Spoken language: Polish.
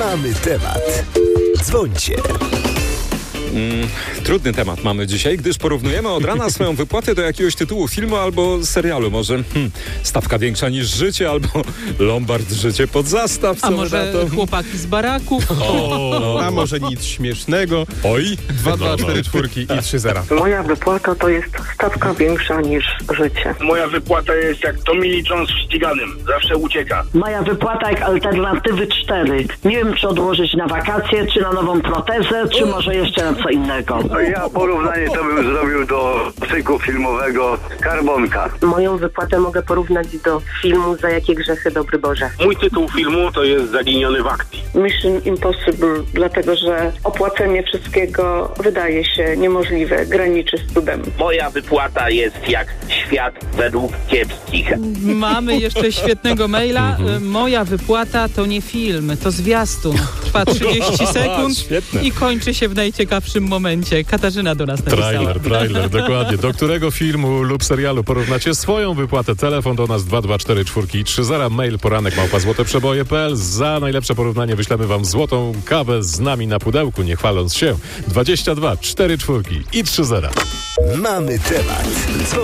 Mamy temat. Dzwońcie. Trudny temat mamy dzisiaj, gdyż porównujemy od rana swoją wypłatę do jakiegoś tytułu filmu albo serialu. Może stawka większa niż życie, albo Lombard życie pod zastaw. A może chłopaki z baraków? A może nic śmiesznego. Oj. 2, 2, 4, 4 i 3 zera. Moja wypłata to jest stawka większa niż życie. Moja wypłata jest jak Tommy Lee Jones w ściganym. Zawsze ucieka. Moja wypłata jak Alternatywy 4. Nie wiem, czy odłożyć na wakacje, czy na nową protezę, czy może jeszcze na co innego. Ja porównanie to bym zrobił do cyklu filmowego Skarbonka. Moją wypłatę mogę porównać do filmu Za jakie grzechy, dobry Boże. Mój tytuł filmu to jest Zaginiony w akcji. Mission Impossible, dlatego że opłacenie wszystkiego wydaje się niemożliwe, graniczy z cudem. Moja wypłata jest jak Świat według kiepskich. Mamy jeszcze świetnego maila. Moja wypłata to nie film, to zwiastun. Trwa 30 sekund Świetne. i kończy się w najciekawszym momencie. Katarzyna do nas napisała. Trailer, dokładnie. Do którego filmu lub serialu porównacie swoją wypłatę? Telefon do nas 224 i 30, mail poranek@złoteprzeboje.pl. Za najlepsze porównanie wyślemy wam złotą kawę z nami na pudełku, nie chwaląc się. 22 4 4 i 30. Mamy temat.